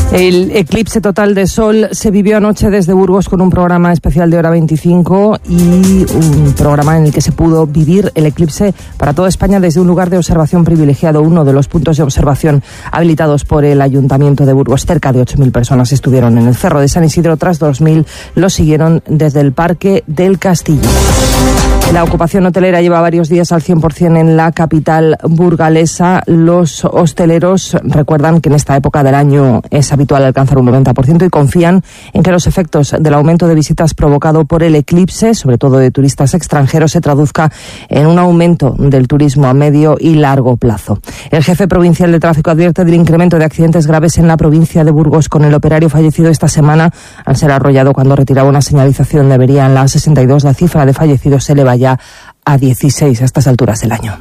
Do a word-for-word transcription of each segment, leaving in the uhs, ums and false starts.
El eclipse total de sol se vivió anoche desde Burgos con un programa especial de Hora veinticinco y un programa en el que se pudo vivir el eclipse para toda España desde un lugar de observación privilegiado, uno de los puntos de observación habilitados por el Ayuntamiento de Burgos. Cerca de ocho mil personas estuvieron en el Cerro de San Isidro, tras dos mil lo siguieron desde el Parque del Castillo. La ocupación hotelera lleva varios días al cien por ciento en la capital burgalesa. Los hosteleros recuerdan que en esta época del año es habitual alcanzar un noventa por ciento y confían en que los efectos del aumento de visitas provocado por el eclipse, sobre todo de turistas extranjeros, se traduzca en un aumento del turismo a medio y largo plazo. El jefe provincial de tráfico advierte del incremento de accidentes graves en la provincia de Burgos, con el operario fallecido esta semana al ser arrollado cuando retiraba una señalización de avería en la A sesenta y dos. La cifra de fallecidos se eleva ya a dieciséis a estas alturas del año.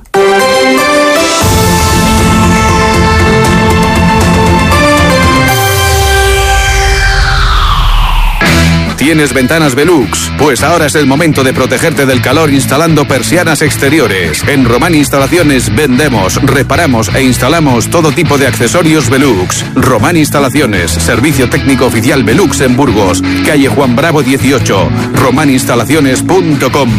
¿Tienes ventanas Velux? Pues ahora es el momento de protegerte del calor instalando persianas exteriores. En Román Instalaciones vendemos, reparamos e instalamos todo tipo de accesorios Velux. Román Instalaciones, servicio técnico oficial Velux en Burgos, calle Juan Bravo dieciocho, román instalaciones punto com.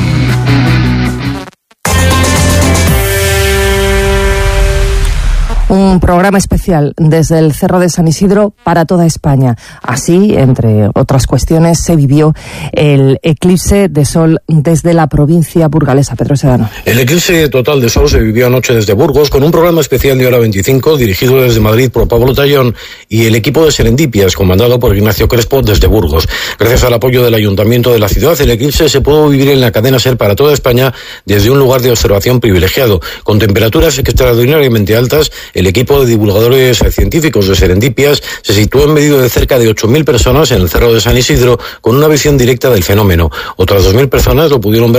Un programa especial desde el Cerro de San Isidro para toda España. Así, entre otras cuestiones, se vivió el eclipse de sol desde la provincia burgalesa. Pedro Sedano. El eclipse total de sol se vivió anoche desde Burgos con un programa especial de Hora veinticinco dirigido desde Madrid por Pablo Tallón y el equipo de Serendipias comandado por Ignacio Crespo desde Burgos. Gracias al apoyo del Ayuntamiento de la ciudad, el eclipse se pudo vivir en la cadena SER para toda España desde un lugar de observación privilegiado. Con temperaturas extraordinariamente altas, el equipo de divulgadores científicos de Serendipias se situó en medio de cerca de ocho mil personas en el Cerro de San Isidro con una visión directa del fenómeno. Otras dos mil personas lo pudieron ver